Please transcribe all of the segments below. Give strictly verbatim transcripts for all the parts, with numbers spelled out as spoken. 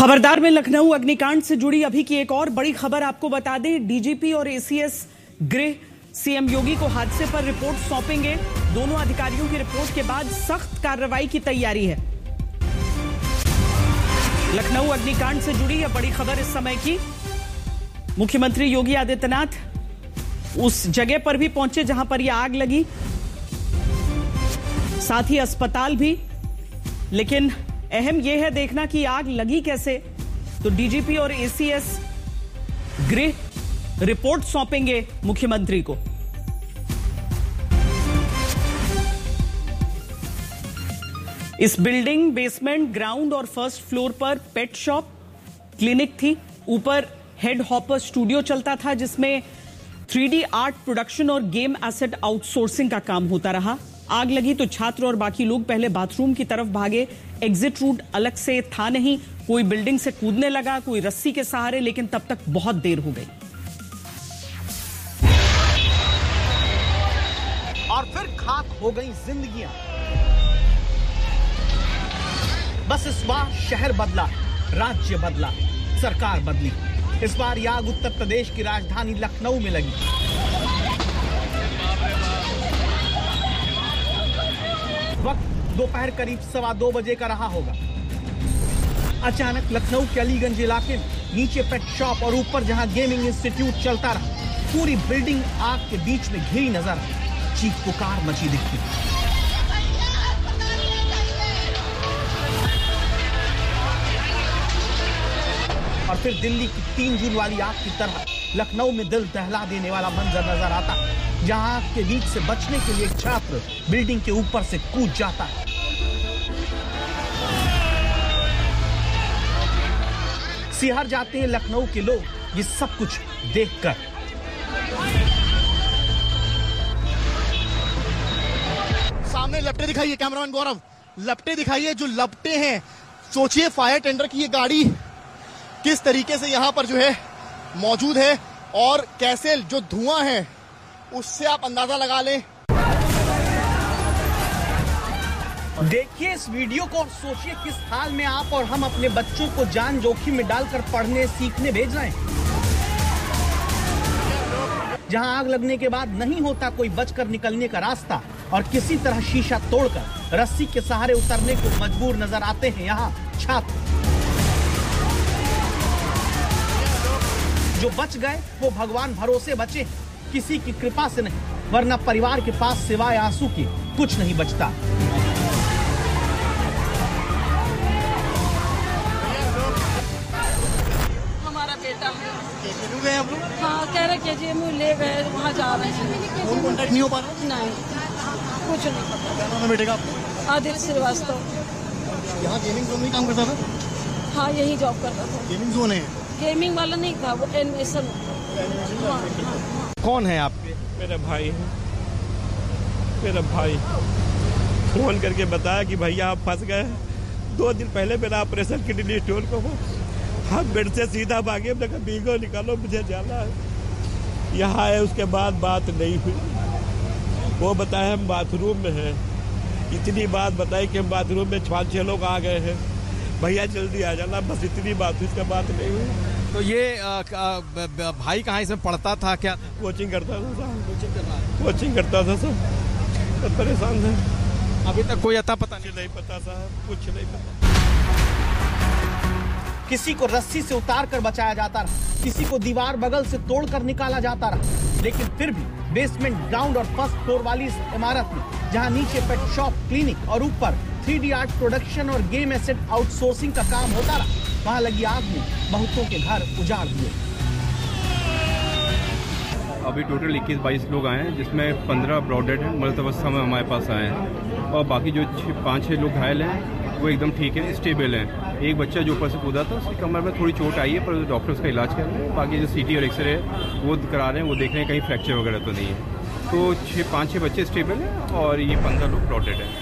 खबरदार में लखनऊ अग्निकांड से जुड़ी अभी की एक और बड़ी खबर आपको बता दें। डीजीपी और एसीएस गृह सीएम योगी को हादसे पर रिपोर्ट सौंपेंगे। दोनों अधिकारियों की रिपोर्ट के बाद सख्त कार्रवाई की तैयारी है। लखनऊ अग्निकांड से जुड़ी यह बड़ी खबर इस समय की। मुख्यमंत्री योगी आदित्यनाथ उस जगह पर भी पहुंचे जहां पर यह आग लगी, साथ ही अस्पताल भी। लेकिन अहम यह है देखना कि आग लगी कैसे। तो डीजीपी और एसीएस गृह रिपोर्ट सौंपेंगे मुख्यमंत्री को। इस बिल्डिंग बेसमेंट, ग्राउंड और फर्स्ट फ्लोर पर पेट शॉप, क्लिनिक थी। ऊपर हेड हॉपर स्टूडियो चलता था जिसमें थ्री डी आर्ट प्रोडक्शन और गेम एसेट आउटसोर्सिंग का काम होता रहा। आग लगी तो छात्र और बाकी लोग पहले बाथरूम की तरफ भागे। एग्जिट रूट अलग से था नहीं। कोई बिल्डिंग से कूदने लगा, कोई रस्सी के सहारे, लेकिन तब तक बहुत देर हो गई। और फिर खाक हो गई जिंदगियां। बस इस बार शहर बदला, राज्य बदला, सरकार बदली। इस बार ये आग उत्तर प्रदेश की राजधानी लखनऊ में लगी। वक्त दोपहर करीब सवा दो बजे का रहा होगा। अचानक लखनऊ के अलीगंज इलाके में नीचे पेट शॉप और ऊपर जहां गेमिंग इंस्टीट्यूट चलता रहा, पूरी बिल्डिंग आग के बीच में घिरी नजर आई। चीख पुकार मची दिखती। और फिर दिल्ली की तीन जून वाली आग की तरह लखनऊ में दिल दहला देने वाला मंजर नजर आता है, जहां आग के बीच से बचने के लिए छात्र बिल्डिंग के ऊपर से कूद जाता है। सिहर जाते हैं लखनऊ के लोग ये सब कुछ देखकर। सामने लपटे दिखाइए कैमरामैन गौरव, लपटे दिखाइए जो लपटे हैं। सोचिए फायर टेंडर की ये गाड़ी किस तरीके से यहाँ पर जो है मौजूद है और कैसे जो धुआं है उससे आप अंदाजा लगा लें। देखिए इस वीडियो को और सोचिए किस हाल में आप और हम अपने बच्चों को जान जोखिम में डालकर पढ़ने सीखने भेज रहे हैं, जहां आग लगने के बाद नहीं होता कोई बचकर निकलने का रास्ता और किसी तरह शीशा तोड़कर रस्सी के सहारे उतरने को मजबूर नजर आते हैं यहाँ छात्र। जो बच गए वो भगवान भरोसे बचे, किसी की कृपा से नहीं, वरना परिवार के पास सिवाय आंसू के कुछ नहीं बचता। हमारा बेटा केजीएमयू गए आप लोग? हाँ कह रहे केजीएमयू ले गए, वहाँ जा रहे हैं। फोन कॉन्टेक्ट नहीं हो पा रहा? नहीं, कुछ नहीं पता। क्या नाम है बेटे का आपका? आदिल श्रीवास्तव। यहाँ गेमिंग जोन में काम करता था? हाँ यही जॉब करता था। गेमिंग जोन है? गेमिंग वाला नहीं था, वो एनिमेशन। हाँ, हाँ। कौन है आपके? मेरा भाई है, मेरा भाई फोन करके बताया कि भैया आप फंस गए। दो दिन पहले मेरा ऑपरेशन किडनी स्टोन को हुआ। हम बेड से सीधा भागे, हमने कहा बीगो निकालो मुझे जाना है। यहाँ आए उसके बाद बात नहीं हुई। वो बताया हम बाथरूम में हैं। इतनी बात बताई कि हम बाथरूम में पाँच छः लोग आ गए हैं, भैया जल्दी आ जाना, बस इतनी बात हुई, इसके बात नहीं हुई। तो ये आ, आ, भाई कहाँ इसमें पढ़ता था क्या? कोचिंग करता था साहब, कोचिंग कर रहा है। कोचिंग करता था सब, सब परेशान थे। अभी तक कोई अता पता नहीं? नहीं पता साहब, कुछ नहीं पता। किसी को रस्सी से उतार कर बचाया जाता रहा, किसी को दीवार बगल से तोड़कर निकाला जाता रहा, लेकिन फिर भी बेसमेंट, ग्राउंड और फर्स्ट फ्लोर वाली इस इमारत में, जहां नीचे पेट शॉप, क्लिनिक और ऊपर थ्री डी आर्ट प्रोडक्शन और गेम एसेट आउटसोर्सिंग का काम होता रहा, वहां लगी आग ने बहुतों के घर उजाड़ दिए। अभी टोटल इक्कीस बाईस लोग आए हैं, जिसमें पंद्रह ब्रॉडेड हैं, मृत अवस्था में हमारे पास आए हैं, और बाकी जो पाँच छः लोग घायल हैं वो एकदम ठीक है, स्टेबल हैं। एक बच्चा जो ऊपर से कूदा था उसकी कमर में थोड़ी चोट आई है, पर डॉक्टर उसका इलाज कर रहे हैं। बाकी जो सीटी और एक्सरे है वो करा रहे हैं, वो देख रहे हैं कहीं फ्रैक्चर वगैरह तो नहीं है। तो छः पाँच छः बच्चे स्टेबल हैं और ये पंद्रह लोग ब्रॉडेड हैं।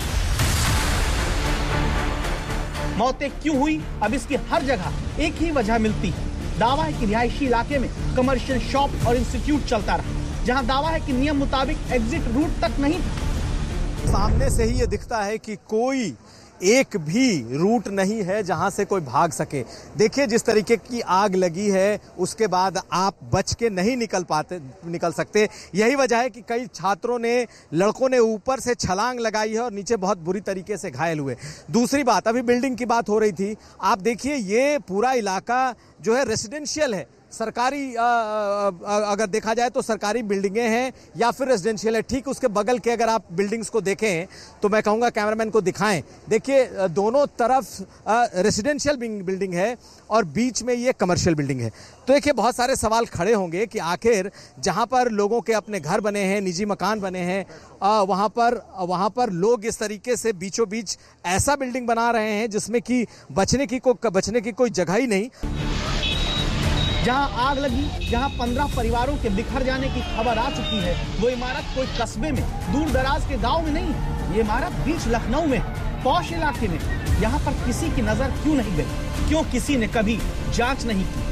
मौतें क्यों हुई, अब इसकी हर जगह एक ही वजह मिलती है। दावा है कि रिहायशी इलाके में कमर्शियल शॉप और इंस्टीट्यूट चलता रहा, जहां दावा है कि नियम मुताबिक एग्जिट रूट तक नहीं था। सामने से ही ये दिखता है कि कोई एक भी रूट नहीं है जहां से कोई भाग सके। देखिए जिस तरीके की आग लगी है उसके बाद आप बच के नहीं निकल पाते निकल सकते। यही वजह है कि कई छात्रों ने, लड़कों ने ऊपर से छलांग लगाई है और नीचे बहुत बुरी तरीके से घायल हुए। दूसरी बात, अभी बिल्डिंग की बात हो रही थी, आप देखिए ये पूरा इलाका जो है रेसिडेंशियल है, सरकारी आ, आ, अगर देखा जाए तो सरकारी बिल्डिंगें हैं या फिर रेजिडेंशियल है। ठीक उसके बगल के अगर आप बिल्डिंग्स को देखें तो मैं कहूँगा कैमरामैन को दिखाएं, देखिए दोनों तरफ रेजिडेंशियल बिल्डिंग है और बीच में ये कमर्शियल बिल्डिंग है। तो देखिए बहुत सारे सवाल खड़े होंगे कि आखिर जहाँ पर लोगों के अपने घर बने हैं, निजी मकान बने हैं, वहाँ पर वहाँ पर लोग इस तरीके से बीचों बीच ऐसा बिल्डिंग बना रहे हैं जिसमें कि बचने की को बचने की कोई जगह ही नहीं। जहां आग लगी, जहां पंद्रह परिवारों के बिखर जाने की खबर आ चुकी है, वो इमारत कोई कस्बे में, दूर दराज के गांव में नहीं है। ये इमारत बीच लखनऊ में, पौष इलाके में। यहाँ पर किसी की नजर क्यों नहीं गई? क्यों किसी ने कभी जांच नहीं की?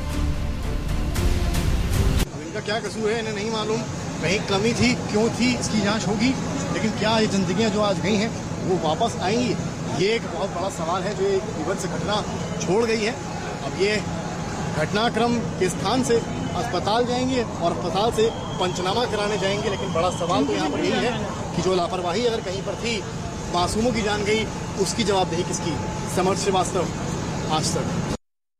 इनका क्या कसूर है इन्हें नहीं मालूम। कहीं कमी थी, क्यों थी, इसकी जांच होगी। लेकिन क्या ये जिंदगियां जो आज गई हैं वो वापस आएंगी? ये एक बहुत बड़ा सवाल है जो एक विभत्स घटना छोड़ गई है। अब ये घटनाक्रम के स्थान से अस्पताल जाएंगे और अस्पताल से पंचनामा कराने जाएंगे। लेकिन बड़ा सवाल तो यहाँ पर यही है कि जो लापरवाही अगर कहीं पर थी, मासूमों की जान गई, उसकी जवाबदेही किसकी? समर्थ श्रीवास्तव, आज तक।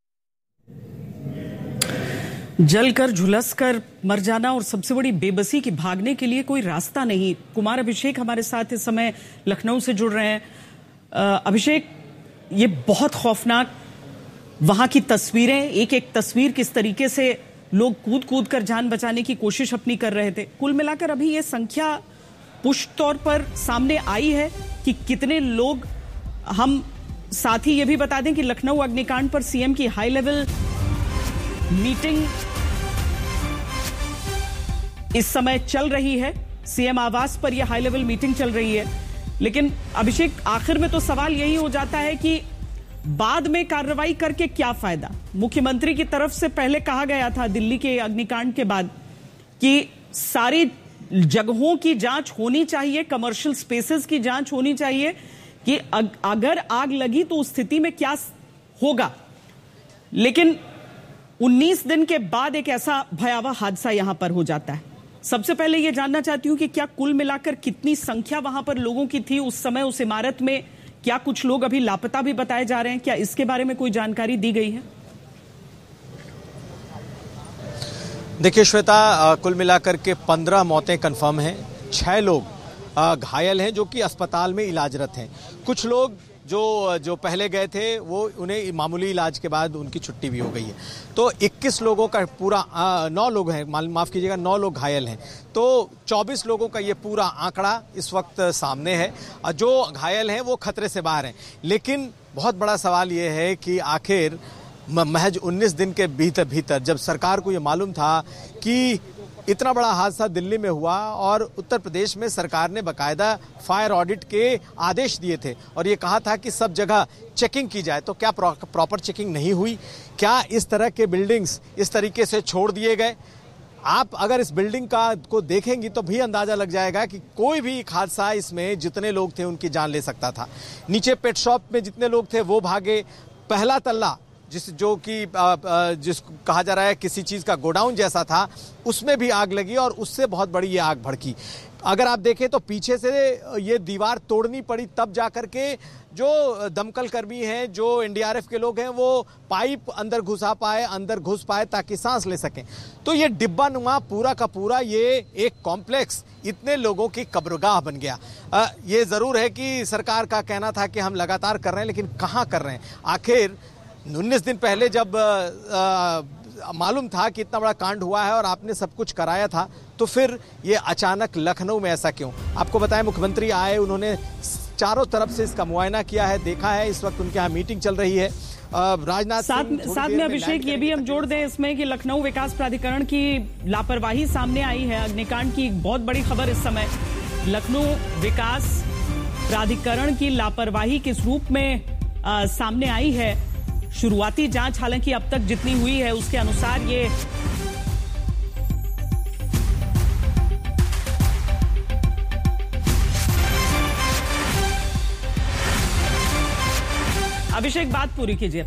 जलकर झुलसकर मर जाना और सबसे बड़ी बेबसी की भागने के लिए कोई रास्ता नहीं। कुमार अभिषेक हमारे साथ इस समय लखनऊ से जुड़ रहे हैं। अभिषेक, ये बहुत खौफनाक वहां की तस्वीरें, एक एक तस्वीर किस तरीके से लोग कूद कूद कर जान बचाने की कोशिश अपनी कर रहे थे। कुल मिलाकर अभी ये संख्या पुष्ट तौर पर सामने आई है कि कितने लोग। हम साथ ही ये भी बता दें कि लखनऊ अग्निकांड पर सीएम की हाई लेवल मीटिंग इस समय चल रही है। सीएम आवास पर यह हाई लेवल मीटिंग चल रही है। लेकिन अभिषेक, आखिर में तो सवाल यही हो जाता है कि बाद में कार्रवाई करके क्या फायदा? मुख्यमंत्री की तरफ से पहले कहा गया था दिल्ली के अग्निकांड के बाद कि सारी जगहों की जांच होनी चाहिए, कमर्शियल स्पेसेस की जांच होनी चाहिए कि अगर आग लगी तो उस स्थिति में क्या होगा। लेकिन उन्नीस दिन के बाद एक ऐसा भयावह हादसा यहां पर हो जाता है। सबसे पहले यह जानना चाहती हूं कि क्या कुल मिलाकर कितनी संख्या वहां पर लोगों की थी उस समय उस इमारत में? क्या कुछ लोग अभी लापता भी बताए जा रहे हैं? क्या इसके बारे में कोई जानकारी दी गई है? देखिए श्वेता, कुल मिलाकर के पंद्रह मौतें कंफर्म हैं, छह लोग घायल हैं जो कि अस्पताल में इलाजरत हैं। कुछ लोग जो जो पहले गए थे वो उन्हें मामूली इलाज के बाद उनकी छुट्टी भी हो गई है। तो इक्कीस लोगों का पूरा नौ लोग हैं, माफ कीजिएगा नौ लोग घायल हैं। तो चौबीस लोगों का ये पूरा आंकड़ा इस वक्त सामने है। जो घायल हैं वो खतरे से बाहर हैं। लेकिन बहुत बड़ा सवाल ये है कि आखिर महज उन्नीस दिन के भीतर भीतर जब सरकार को ये मालूम था कि इतना बड़ा हादसा दिल्ली में हुआ और उत्तर प्रदेश में सरकार ने बकायदा फायर ऑडिट के आदेश दिए थे और ये कहा था कि सब जगह चेकिंग की जाए, तो क्या प्रॉपर चेकिंग नहीं हुई? क्या इस तरह के बिल्डिंग्स इस तरीके से छोड़ दिए गए? आप अगर इस बिल्डिंग का को देखेंगी तो भी अंदाजा लग जाएगा कि कोई भी हादसा इसमें जितने लोग थे उनकी जान ले सकता था। नीचे पेट शॉप में जितने लोग थे वो भागे। पहला तल्ला जिस जो कि जिस कहा जा रहा है किसी चीज़ का गोडाउन जैसा था, उसमें भी आग लगी और उससे बहुत बड़ी ये आग भड़की। अगर आप देखें तो पीछे से ये दीवार तोड़नी पड़ी, तब जाकर के जो दमकल कर्मी हैं, जो एनडीआरएफ के लोग हैं, वो पाइप अंदर घुसा पाए, अंदर घुस पाए ताकि सांस ले सकें। तो ये डिब्बा नुमा पूरा का पूरा ये एक कॉम्प्लेक्स इतने लोगों की कब्रगाह बन गया। आ, ये ज़रूर है कि सरकार का कहना था कि हम लगातार कर रहे हैं, लेकिन कहाँ कर रहे हैं? आखिर उन्नीस दिन पहले जब मालूम था कि इतना बड़ा कांड हुआ है और आपने सब कुछ कराया था, तो फिर ये अचानक लखनऊ में ऐसा क्यों? आपको बताएं, मुख्यमंत्री आए, उन्होंने चारों तरफ से इसका मुआयना किया है, देखा है। इस वक्त उनके यहाँ मीटिंग चल रही है। राजनाथ साथ, साथ में अभिषेक ये भी हम जोड़ दें इसमें कि लखनऊ विकास प्राधिकरण की लापरवाही सामने आई है। अग्निकांड की बहुत बड़ी खबर इस समय लखनऊ विकास प्राधिकरण की लापरवाही किस रूप में आ, सामने आई है। शुरुआती जांच हालांकि अब तक जितनी हुई है उसके अनुसार ये अभिषेक, बात पूरी कीजिए।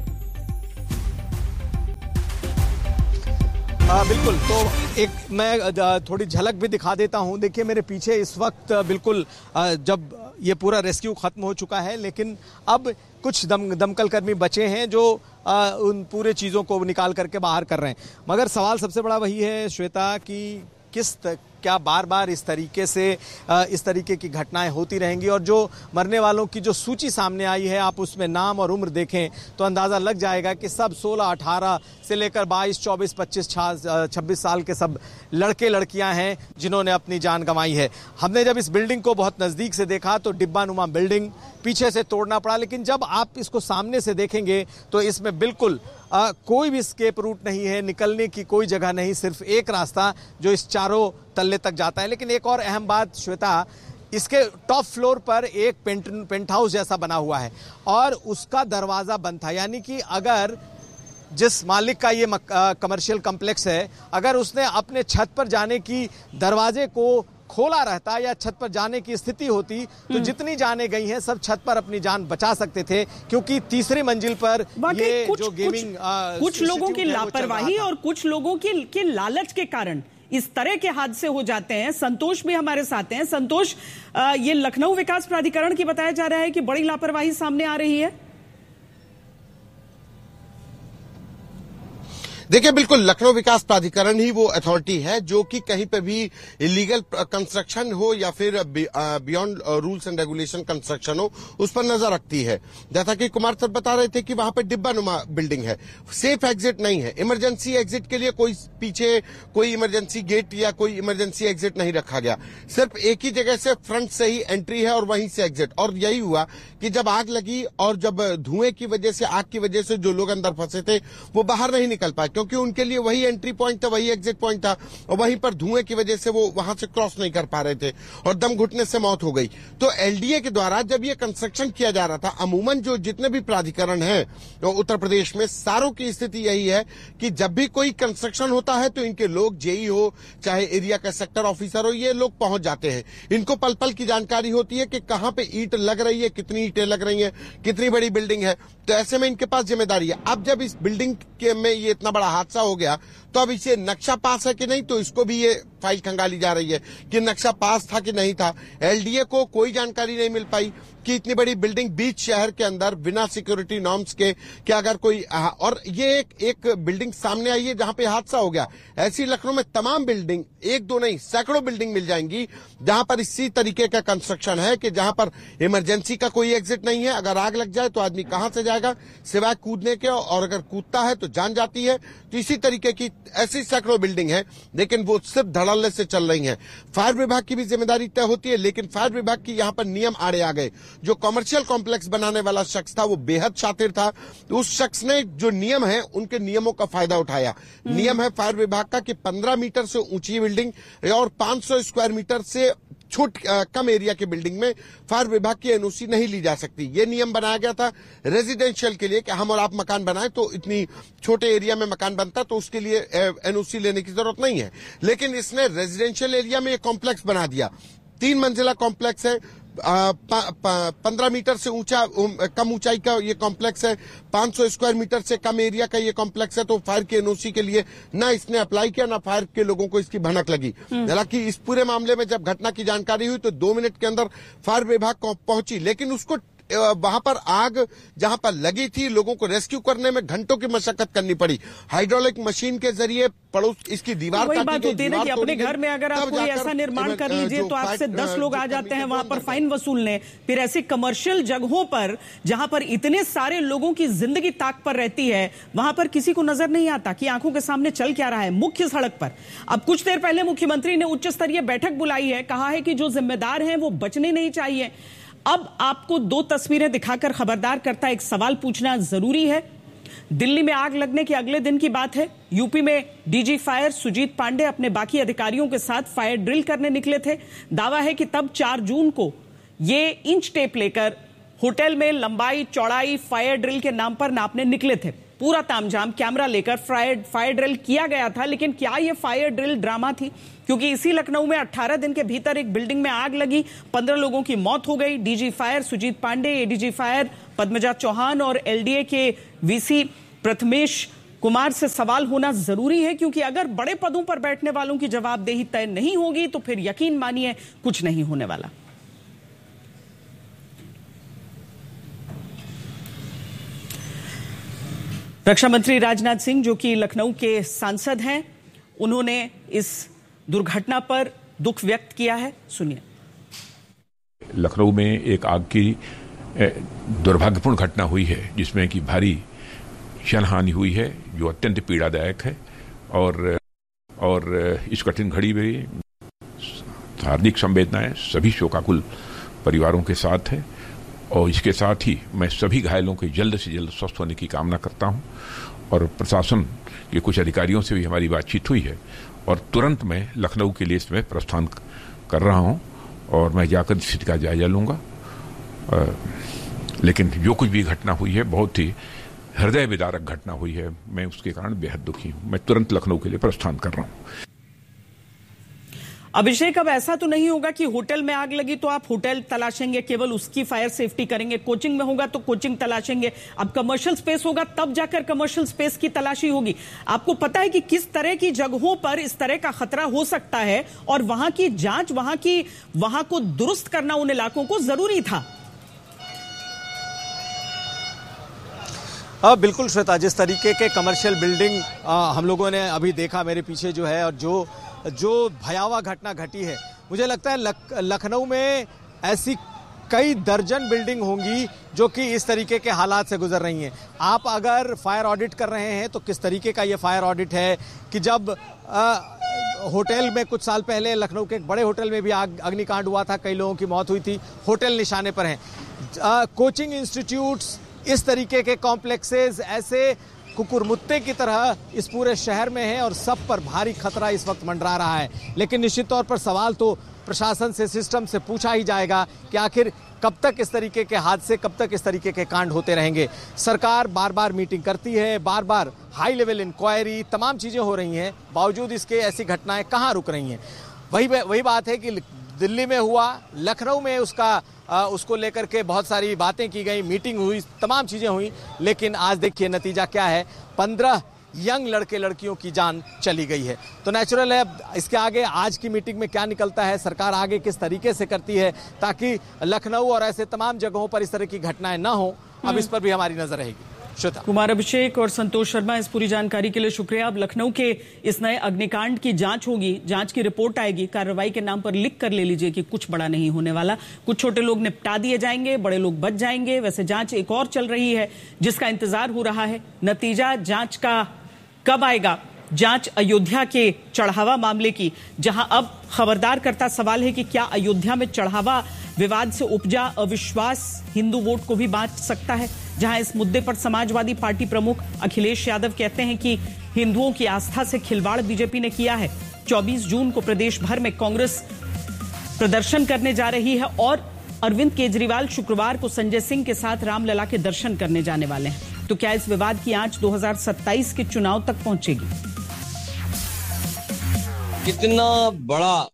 आ, बिल्कुल, तो एक मैं थोड़ी झलक भी दिखा देता हूं। देखिए मेरे पीछे इस वक्त बिल्कुल जब ये पूरा रेस्क्यू खत्म हो चुका है, लेकिन अब कुछ दम दमकल कर्मी बचे हैं जो आ, उन पूरे चीज़ों को निकाल करके बाहर कर रहे हैं। मगर सवाल सबसे बड़ा वही है श्वेता कि किस तक क्या बार बार इस तरीके से इस तरीके की घटनाएं होती रहेंगी, और जो मरने वालों की जो सूची सामने आई है आप उसमें नाम और उम्र देखें तो अंदाज़ा लग जाएगा कि सब सोलह अठारह से लेकर बाईस चौबीस पच्चीस छब्बीस साल के सब लड़के लड़कियां हैं जिन्होंने अपनी जान गंवाई है। हमने जब इस बिल्डिंग को बहुत नज़दीक से देखा तो डिब्बानुमा बिल्डिंग, पीछे से तोड़ना पड़ा, लेकिन जब आप इसको सामने से देखेंगे तो इसमें बिल्कुल आ, कोई भी स्केप रूट नहीं है, निकलने की कोई जगह नहीं, सिर्फ एक रास्ता जो इस चारों तल्ले तक जाता है। लेकिन एक और अहम बात श्वेता, इसके टॉप फ्लोर पर एक पेंट पेंट हाउस जैसा बना हुआ है और उसका दरवाज़ा बंद था, यानी कि अगर जिस मालिक का ये कमर्शियल कॉम्प्लेक्स है, अगर उसने अपने छत पर जाने की दरवाजे को खोला रहता या छत पर जाने की स्थिति होती तो जितनी जाने गई हैं सब छत पर अपनी जान बचा सकते थे, क्योंकि तीसरी मंजिल पर ये कुछ, जो गेमिंग कुछ, कुछ लोगों की लापरवाही और कुछ लोगों के, के लालच के कारण इस तरह के हादसे हो जाते हैं। संतोष भी हमारे साथ हैं। संतोष, ये लखनऊ विकास प्राधिकरण की बताया जा रहा है कि बड़ी लापरवाही सामने आ रही है। देखिए, बिल्कुल लखनऊ विकास प्राधिकरण ही वो अथॉरिटी है जो कि कहीं पे भी इलीगल कंस्ट्रक्शन हो या फिर beyond rules and regulation construction हो उस पर नजर रखती है। जैसा कि कुमार सर बता रहे थे कि वहां पे डिब्बानुमा बिल्डिंग है, सेफ एग्जिट नहीं है, इमरजेंसी एग्जिट के लिए कोई पीछे कोई इमरजेंसी गेट या कोई इमरजेंसी एग्जिट नहीं रखा गया, सिर्फ एक ही जगह से फ्रंट से ही एंट्री है और वहीं से एग्जिट। और यही हुआ कि जब आग लगी और जब धुएं की वजह से, आग की वजह से जो लोग अंदर फंसे थे वो बाहर नहीं निकल पाए, क्योंकि उनके लिए वही एंट्री पॉइंट था, वही एग्जिट पॉइंट था, और वहीं पर धुएं की वजह से वो वहां से क्रॉस नहीं कर पा रहे थे और दम घुटने से मौत हो गई। तो एलडीए के द्वारा जब ये कंस्ट्रक्शन किया जा रहा था, अमूमन जो जितने भी प्राधिकरण हैं तो उत्तर प्रदेश में सारों की स्थिति यही है कि जब भी कोई कंस्ट्रक्शन होता है तो इनके लोग, जेई हो चाहे एरिया का सेक्टर ऑफिसर हो, ये लोग पहुंच जाते हैं। इनको पल पल की जानकारी होती है कि कहां पे ईंट लग रही है, कितनी ईंटें लग रही है, कितनी बड़ी बिल्डिंग है, तो ऐसे में इनके पास जिम्मेदारी है। अब जब इस बिल्डिंग के में ये इतना बड़ा हादसा हो गया तो अब इसे नक्शा पास है कि नहीं, तो इसको भी ये फाइल खंगाली जा रही है कि नक्शा पास था कि नहीं था। एलडीए को कोई जानकारी नहीं मिल पाई कि इतनी बड़ी बिल्डिंग बीच शहर के अंदर बिना सिक्योरिटी नॉर्म्स के, कि अगर कोई, और ये एक एक बिल्डिंग सामने आई है जहां पे हादसा हो गया। ऐसी लखनऊ में तमाम बिल्डिंग, एक दो नहीं सैकड़ों बिल्डिंग मिल जाएंगी जहां पर इसी तरीके का कंस्ट्रक्शन है कि जहां पर इमरजेंसी का कोई एग्जिट नहीं है। अगर आग लग जाए तो आदमी कहां से जाएगा सिवाय कूदने के, और अगर कूदता है तो जान जाती है। तो इसी तरीके की ऐसी सैकड़ों बिल्डिंग है, लेकिन वो सिर्फ धड़ल्ले से चल रही हैं। फायर विभाग की भी जिम्मेदारी तय होती है, लेकिन फायर विभाग की यहां पर नियम आड़े आ गए। जो कमर्शियल कॉम्प्लेक्स बनाने वाला शख्स था वो बेहद शातिर था, तो उस शख्स ने जो नियम है उनके नियमों का फायदा उठाया। नियम है फायर विभाग का कि पंद्रह मीटर से ऊंची बिल्डिंग और पांच सौ स्क्वायर मीटर से छोट कम एरिया की बिल्डिंग में फायर विभाग की एनओसी नहीं ली जा सकती। ये नियम बनाया गया था रेजिडेंशियल के लिए कि हम और आप मकान बनाए तो इतनी छोटे एरिया में मकान बनता तो उसके लिए एनओसी लेने की जरूरत नहीं है। लेकिन इसने रेजिडेंशियल एरिया में एक कॉम्प्लेक्स बना दिया, तीन मंजिला कॉम्प्लेक्स है, पंद्रह मीटर से ऊंचा कम ऊंचाई का ये कॉम्प्लेक्स है, पांच सौ स्क्वायर मीटर से कम एरिया का ये कॉम्प्लेक्स है। तो फायर के एनओसी के लिए ना इसने अप्लाई किया, ना फायर के लोगों को इसकी भनक लगी। हालांकि इस पूरे मामले में जब घटना की जानकारी हुई तो दो मिनट के अंदर फायर विभाग पहुंची, लेकिन उसको वहां पर आग जहां पर लगी थी लोगों को रेस्क्यू करने में घंटों की मशक्कत करनी पड़ी। हाइड्रोलिक मशीन के जरिए पड़ोस इसकी दीवार वही बात होती है ना कि अपने घर में अगर आप कोई ऐसा निर्माण कर लीजिए तो आपसे दस लोग आ जाते हैं वहां पर फाइन वसूलने। फिर ऐसी कमर्शियल जगहों पर जहां पर इतने सारे लोगों की जिंदगी ताक पर रहती है, वहां पर किसी को नजर नहीं आता कि आंखों के सामने चल क्या रहा है मुख्य सड़क पर। अब कुछ देर पहले मुख्यमंत्री ने उच्च स्तरीय बैठक बुलाई है, कहा है कि जो जिम्मेदार हैं वो बचने नहीं चाहिए। अब आपको दो तस्वीरें दिखाकर खबरदार करता एक सवाल पूछना जरूरी है। दिल्ली में आग लगने के अगले दिन की बात है, यूपी में डीजी फायर सुजीत पांडे अपने बाकी अधिकारियों के साथ फायर ड्रिल करने निकले थे। दावा है कि तब चार जून को ये इंच टेप लेकर होटल में लंबाई चौड़ाई फायर ड्रिल के नाम पर नापने निकले थे। पूरा तामझाम कैमरा लेकर फायर फायर ड्रिल किया गया था। लेकिन क्या यह फायर ड्रिल ड्रामा थी? क्योंकि इसी लखनऊ में अठारह दिन के भीतर एक बिल्डिंग में आग लगी, पंद्रह लोगों की मौत हो गई। DG fire Sujit Pandey, ADG fire Padmaja Chauhan और एलडीए के वीसी प्रथमेश कुमार से सवाल होना जरूरी है, क्योंकि अगर बड़े पदों पर बैठने वालों की जवाबदेही तय नहीं होगी तो फिर यकीन मानिए कुछ नहीं होने वाला। रक्षा मंत्री राजनाथ सिंह, जो कि लखनऊ के सांसद हैं, उन्होंने इस दुर्घटना पर दुख व्यक्त किया है। सुनिए। लखनऊ में एक आग की दुर्भाग्यपूर्ण घटना हुई है, जिसमें कि भारी जनहानि हुई है, जो अत्यंत पीड़ादायक है। और और इस कठिन घड़ी में हार्दिक संवेदनाएं सभी शोकाकुल परिवारों के साथ है। और इसके साथ ही मैं सभी घायलों के जल्द से जल्द स्वस्थ होने की कामना करता हूं। और प्रशासन के कुछ अधिकारियों से भी हमारी बातचीत हुई है और तुरंत मैं लखनऊ के लिए इसमें प्रस्थान कर रहा हूं और मैं जाकर स्थिति का जायजा लूंगा। लेकिन जो कुछ भी घटना हुई है, बहुत ही हृदय विदारक घटना हुई है। मैं उसके कारण बेहद दुखी हूं। मैं तुरंत लखनऊ के लिए प्रस्थान कर रहा हूं। अभिषेक, अब ऐसा तो नहीं होगा कि होटल में आग लगी तो आप होटल तलाशेंगे, केवल उसकी फायर सेफ्टी करेंगे। कोचिंग में होगा तो कोचिंग तलाशेंगे। अब कमर्शियल स्पेस होगा तब जाकर कमर्शियल स्पेस की तलाशी होगी। आपको पता है कि किस तरह की जगहों पर इस तरह का खतरा हो सकता है और वहां की जांच, वहां की वहां को दुरुस्त करना उन इलाकों को जरूरी था। हाँ बिल्कुल श्वेता, जिस तरीके के कमर्शियल बिल्डिंग आ, हम लोगों ने अभी देखा मेरे पीछे जो है, और जो जो भयावह घटना घटी है, मुझे लगता है लक, लखनऊ में ऐसी कई दर्जन बिल्डिंग होंगी जो कि इस तरीके के हालात से गुजर रही हैं। आप अगर फायर ऑडिट कर रहे हैं तो किस तरीके का ये फायर ऑडिट है कि जब आ, होटल में कुछ साल पहले लखनऊ के एक बड़े होटल में भी आग अग्निकांड हुआ था, कई लोगों की मौत हुई थी, होटल निशाने पर हैं। कोचिंग इंस्टीट्यूट्स, इस तरीके के कॉम्प्लेक्सेस ऐसे कुकुरमुत्ते की तरह इस पूरे शहर में है और सब पर भारी खतरा इस वक्त मंडरा रहा है। लेकिन निश्चित तौर पर सवाल तो प्रशासन से, सिस्टम से पूछा ही जाएगा कि आखिर कब तक इस तरीके के हादसे, कब तक इस तरीके के कांड होते रहेंगे। सरकार बार बार मीटिंग करती है, बार बार हाई लेवल इंक्वायरी, तमाम चीजें हो रही हैं, बावजूद इसके ऐसी घटनाएं कहाँ रुक रही हैं। वही वही बात है कि दिल्ली में हुआ, लखनऊ में उसका आ, उसको लेकर के बहुत सारी बातें की गई, मीटिंग हुई, तमाम चीजें हुई, लेकिन आज देखिए नतीजा क्या है। पंद्रह यंग लड़के लड़कियों की जान चली गई है। तो नेचुरल है, इसके आगे आज की मीटिंग में क्या निकलता है, सरकार आगे किस तरीके से करती है ताकि लखनऊ और ऐसे तमाम जगहों पर इस तरह की घटनाएं ना हो, अब इस पर भी हमारी नजर रहेगी। श्वेता। कुमार अभिषेक और संतोष शर्मा, इस पूरी जानकारी के लिए शुक्रिया। अब लखनऊ के इस नए अग्निकांड की जांच होगी, जांच की रिपोर्ट आएगी। कार्रवाई के नाम पर लिख कर ले लीजिए कि कुछ बड़ा नहीं होने वाला, कुछ छोटे लोग निपटा दिए जाएंगे, बड़े लोग बच जाएंगे। वैसे जांच एक और चल रही है जिसका इंतजार हो रहा है। नतीजा जांच का कब आएगा? जांच अयोध्या के चढ़ावा मामले की, जहां अब खबरदार करता सवाल है कि क्या अयोध्या में चढ़ावा विवाद से उपजा अविश्वास हिंदू वोट को भी बांट सकता है। जहां इस मुद्दे पर समाजवादी पार्टी प्रमुख अखिलेश यादव कहते हैं कि हिंदुओं की आस्था से खिलवाड़ बीजेपी ने किया है। चौबीस जून को प्रदेश भर में कांग्रेस प्रदर्शन करने जा रही है और अरविंद केजरीवाल शुक्रवार को संजय सिंह के साथ रामलला के दर्शन करने जाने वाले हैं। तो क्या इस विवाद की आंच दो हज़ार सत्ताईस के चुनाव तक पहुंचेगी? इतना बड़ा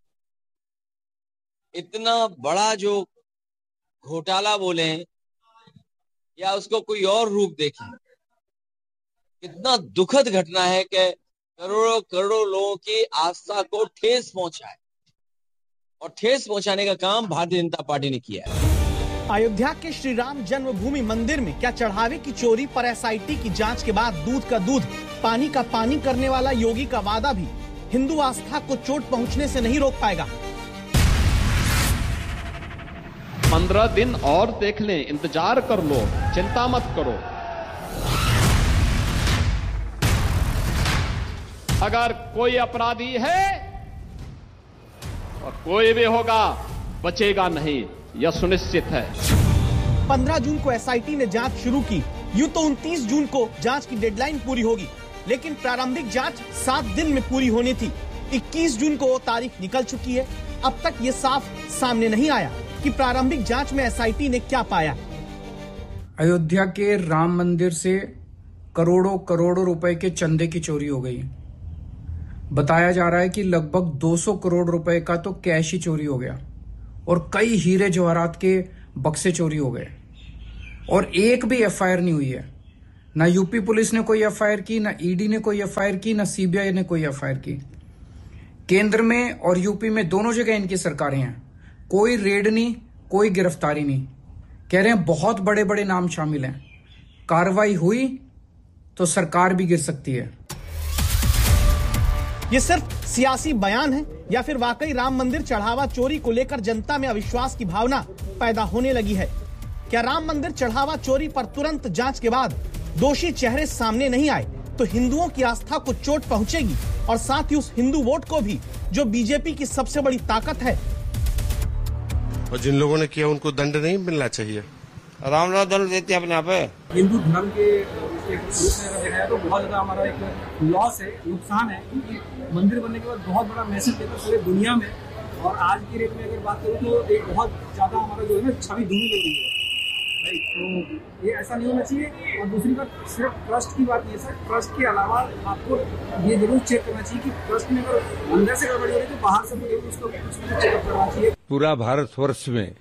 इतना बड़ा जो घोटाला बोले या उसको कोई और रूप देखें, कितना दुखद घटना है कि करोड़ों करोड़ों लोगों की आस्था को ठेस पहुंचा है और ठेस पहुंचाने का काम भारतीय जनता पार्टी ने किया है। अयोध्या के श्री राम जन्मभूमि मंदिर में क्या चढ़ावे की चोरी पर एसआईटी की जांच के बाद दूध का दूध, पानी का पानी करने वाला योगी का वादा भी हिंदू आस्था को चोट पहुंचने से नहीं रोक पाएगा। पंद्रह दिन और देख लें, इंतजार कर लो, चिंता मत करो। अगर कोई अपराधी है और कोई भी होगा, बचेगा नहीं, यह सुनिश्चित है। पंद्रह जून को एसआईटी ने जांच शुरू की। यूं तो उनतीस जून को जांच की डेडलाइन पूरी होगी, लेकिन प्रारंभिक जांच सात दिन में पूरी होनी थी। इक्कीस जून को वो तारीख निकल चुकी है। अब तक ये साफ सामने नहीं आया कि प्रारंभिक जांच में एसआईटी ने क्या पाया। अयोध्या के राम मंदिर से करोड़ों करोड़ों रुपए के चंदे की चोरी हो गई। बताया जा रहा है कि लगभग दो सौ करोड़ रुपए का तो कैश ही चोरी हो गया और कई हीरे जवाहरात के बक्से चोरी हो गए। और एक भी एफ आई आर नहीं हुई है। ना यूपी पुलिस ने कोई एफ आई आर की, ना ईडी ने कोई एफ आई आर की, ना सी बी आई ने कोई एफ आई आर की। केंद्र में और यूपी में दोनों जगह इनकी सरकारें हैं, कोई रेड नहीं, कोई गिरफ्तारी नहीं। कह रहे हैं बहुत बड़े बड़े नाम शामिल हैं, कार्रवाई हुई तो सरकार भी गिर सकती है। ये सिर्फ सियासी बयान है या फिर वाकई राम मंदिर चढ़ावा चोरी को लेकर जनता में अविश्वास की भावना पैदा होने लगी है? क्या राम मंदिर चढ़ावा चोरी पर तुरंत जांच के बाद दोषी चेहरे सामने नहीं आए तो हिंदुओं की आस्था को चोट पहुंचेगी और साथ ही उस हिंदू वोट को भी, जो बीजेपी की सबसे बड़ी ताकत है? और जिन लोगों ने किया उनको दंड नहीं मिलना चाहिए? राम राव दंड देते अपने आप है। हिंदू धर्म के है तो बहुत ज्यादा हमारा एक लॉस है, नुकसान है, क्योंकि मंदिर बनने के बाद बहुत बड़ा मैसेज देता पूरे दुनिया में। और आज की रेट में अगर बात करूँ तो एक बहुत ज्यादा हमारा जो है ना छवि धुनी हो रही है। तो ये ऐसा नहीं होना चाहिए। और दूसरी बात, सिर्फ ट्रस्ट की बात नहीं है सर, ट्रस्ट के अलावा आपको ये जरूर चेक करना चाहिए कि ट्रस्ट में अगर अंदर से गड़बड़ी हो रही है तो बाहर से भी उसको चेकअप करना चाहिए। पूरा भारतवर्ष में